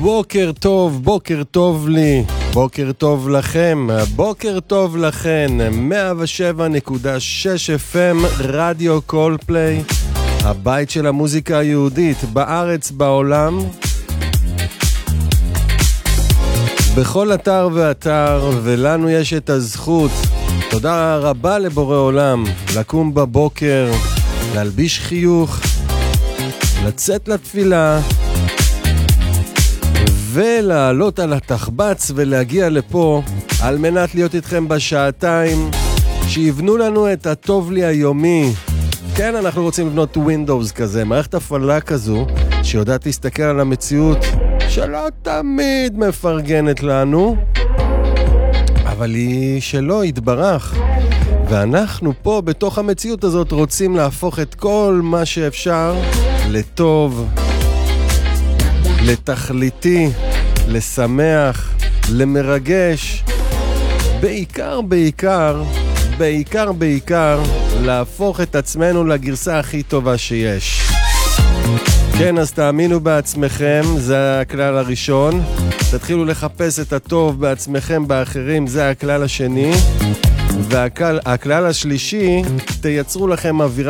בוקר טוב, בוקר טוב לי, בוקר טוב לכם, בוקר טוב לכן, 107.6 FM, רדיו קולפליי, הבית של המוזיקה היהודית בארץ, בעולם, בכל אתר ואתר, ולנו יש את הזכות, תודה רבה לבורא עולם, לקום בבוקר, להלביש חיוך, לצאת לתפילה, ולעלות על התחבץ ולהגיע לפה על מנת להיות איתכם בשעתיים שיבנו לנו את הטוב לי היומי. כן, אנחנו רוצים לבנות Windows כזה, מערכת הפעלה כזו שיודעת להסתכל על המציאות שלא תמיד מפרגנת לנו, אבל היא שלא יתברך, ואנחנו פה בתוך המציאות הזאת רוצים להפוך את כל מה שאפשר לטוב, לתכליתי, לשמח, למרגש, בעיקר להפוך את עצמנו לגרסה הכי טובה שיש. כן, אז תאמינו בעצמכם, זה הכלל הראשון. תתחילו לחפש את הטוב בעצמכם, באחרים, זה הכלל השני. והכלל השלישי, תייצרו לכם אווירה